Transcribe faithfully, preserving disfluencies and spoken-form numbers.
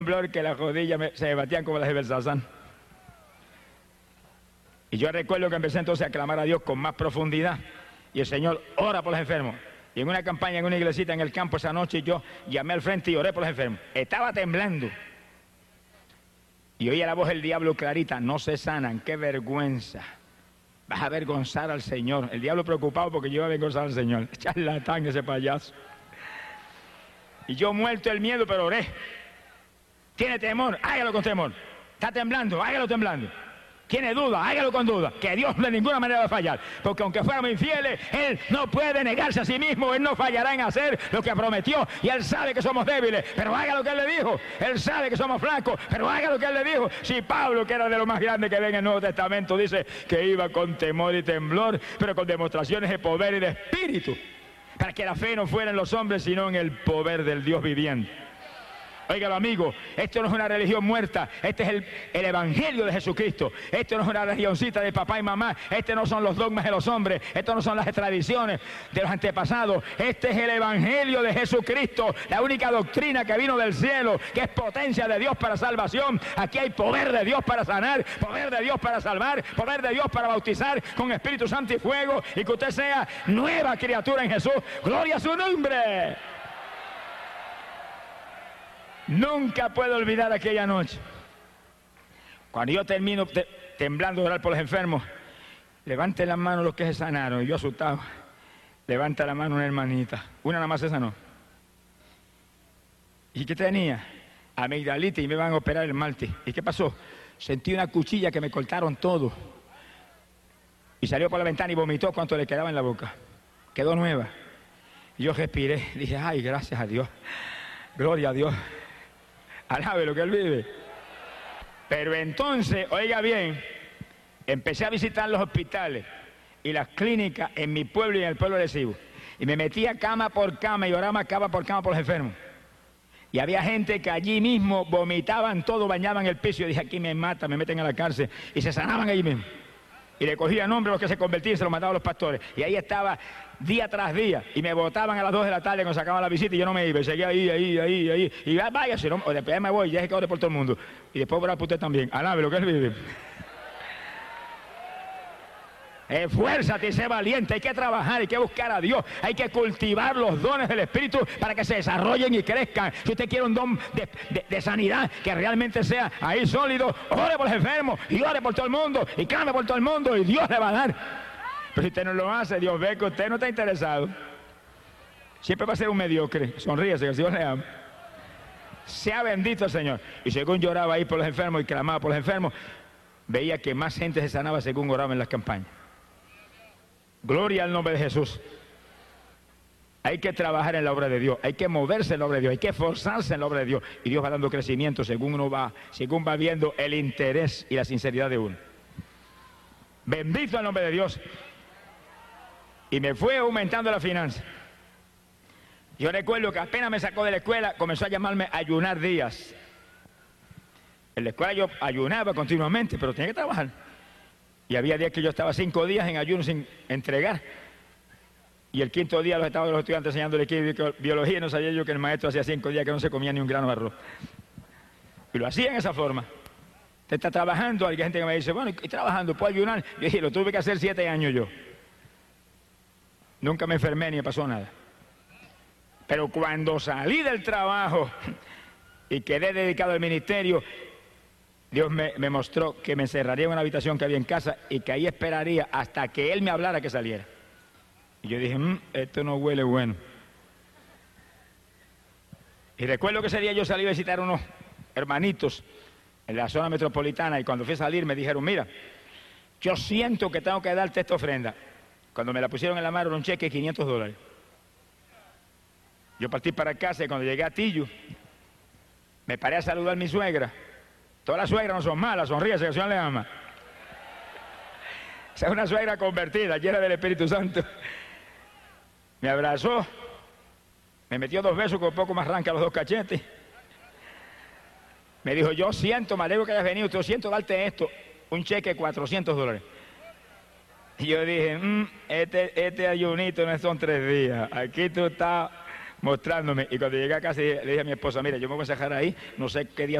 temblor que las rodillas me, se me batían como las de Belsasán. Y yo recuerdo que empecé entonces a clamar a Dios con más profundidad. Y el Señor ora por los enfermos. Y en una campaña, en una iglesita en el campo esa noche, yo llamé al frente y oré por los enfermos. Estaba temblando. Y oía la voz del diablo clarita: no se sanan, qué vergüenza. Vas a avergonzar al Señor. El diablo preocupado porque yo iba a avergonzar al Señor. Charlatán ese payaso. Y yo muerto el miedo, pero oré. Tiene temor, hágalo con temor. Está temblando, hágalo temblando. Tiene duda, hágalo con duda. Que Dios de ninguna manera va a fallar. Porque aunque fuéramos infieles, Él no puede negarse a sí mismo. Él no fallará en hacer lo que prometió. Y Él sabe que somos débiles, pero haga lo que Él le dijo. Él sabe que somos flacos, pero haga lo que Él le dijo. Si Pablo, que era de lo más grande que ve en el Nuevo Testamento, dice que iba con temor y temblor, pero con demostraciones de poder y de espíritu, para que la fe no fuera en los hombres, sino en el poder del Dios viviente. Óigalo, amigo, esto no es una religión muerta, este es el, el evangelio de Jesucristo. Esto no es una religioncita de papá y mamá, este no son los dogmas de los hombres, esto no son las tradiciones de los antepasados, este es el evangelio de Jesucristo, la única doctrina que vino del cielo, que es potencia de Dios para salvación. Aquí hay poder de Dios para sanar, poder de Dios para salvar, poder de Dios para bautizar con Espíritu Santo y fuego, y que usted sea nueva criatura en Jesús. ¡Gloria a su nombre! Nunca puedo olvidar aquella noche. Cuando yo termino te, temblando de orar por los enfermos, levante la mano los que se sanaron. Y yo asustado, levanta la mano una hermanita. Una nada más se sanó. ¿Y qué tenía? Amigdalitis, y me van a operar el martes. ¿Y qué pasó? Sentí una cuchilla que me cortaron todo. Y salió por la ventana y vomitó cuanto le quedaba en la boca. Quedó nueva. Y yo respiré, dije: ay, gracias a Dios. Gloria a Dios. Alabe lo que Él vive. Pero entonces, oiga bien, empecé a visitar los hospitales y las clínicas en mi pueblo y en el pueblo de Cibo. Y me metía cama por cama y oraba cama por cama por los enfermos. Y había gente que allí mismo vomitaban todo, bañaban el piso. Y yo dije: aquí me matan, me meten a la cárcel. Y se sanaban allí mismo. Y le cogía nombre a los que se convertían y se los mataban a los pastores. Y ahí estaba día tras día. Y me botaban a las dos de la tarde cuando sacaban la visita y yo no me iba. Y seguía ahí, ahí, ahí, ahí. Y vaya, si no, o después me voy, ya es que ore por todo el mundo. Y después orar por usted también. Alabe lo que Él vive. Esfuérzate y sé valiente. Hay que trabajar, hay que buscar a Dios. Hay que cultivar los dones del Espíritu para que se desarrollen y crezcan. Si usted quiere un don de, de, de sanidad que realmente sea ahí sólido, ore por los enfermos y ore por todo el mundo y clame por todo el mundo y Dios le va a dar. Pero si usted no lo hace, Dios ve que usted no está interesado. Siempre va a ser un mediocre. Sonríese, que el Señor le ama. Sea bendito el Señor. Y según lloraba ahí por los enfermos y clamaba por los enfermos, veía que más gente se sanaba según oraba en las campañas. Gloria al nombre de Jesús. Hay que trabajar en la obra de Dios, hay que moverse en la obra de Dios, hay que esforzarse en la obra de Dios. Y Dios va dando crecimiento según uno va, según va viendo el interés y la sinceridad de uno. Bendito el nombre de Dios. Y me fue aumentando la finanza. Yo recuerdo que apenas me sacó de la escuela, comenzó a llamarme Ayunar Díaz. En la escuela yo ayunaba continuamente, pero tenía que trabajar. Y había días que yo estaba cinco días en ayuno sin entregar. Y el quinto día los estaba los estudiantes enseñándole biología, y no sabía yo que el maestro hacía cinco días que no se comía ni un grano de arroz. Y lo hacía en esa forma. Usted está trabajando, hay gente que me dice: bueno, y trabajando, ¿puedo ayunar? Yo dije: lo tuve que hacer siete años yo. Nunca me enfermé ni me pasó nada. Pero cuando salí del trabajo y quedé dedicado al ministerio, Dios me, me mostró que me encerraría en una habitación que había en casa y que ahí esperaría hasta que Él me hablara que saliera. Y yo dije: mmm, esto no huele bueno. Y recuerdo que ese día yo salí a visitar a unos hermanitos en la zona metropolitana y cuando fui a salir me dijeron: mira, yo siento que tengo que darte esta ofrenda. Cuando me la pusieron en la mano era un cheque de quinientos dólares. Yo partí para casa y cuando llegué a Tillo me paré a saludar a mi suegra. Todas las suegras no son malas, sonríese, que el Señor le ama. Esa es una suegra convertida, llena del Espíritu Santo. Me abrazó, me metió dos besos con poco más arranca los dos cachetes. Me dijo: yo siento, me alegro que hayas venido, yo siento darte esto, un cheque de cuatrocientos dólares. Y yo dije: mmm, este, este ayunito no son tres días, aquí tú estás mostrándome. Y cuando llegué a casa le dije a mi esposa, mira, yo me voy a sacar ahí, no sé qué día